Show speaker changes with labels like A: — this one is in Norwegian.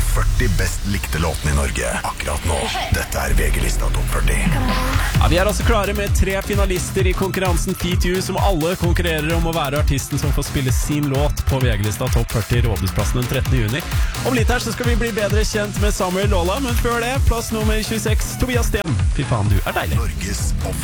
A: 40 best likte låtene i Norge akkurat nå. Dette VG-lista Topp 40.
B: Ja, vi altså klare med 3 finalister i konkurransen Feat You, som alle konkurrerer om å være artisten som får spille sin låt på VG-lista Topp 40 Rådhusplassen den 13. juni. Om litt her så skal vi bli bedre kjent med Samuel Lola, men før det, plass nummer 26, Tobias Sten. Fy faen, du deilig.
A: Norges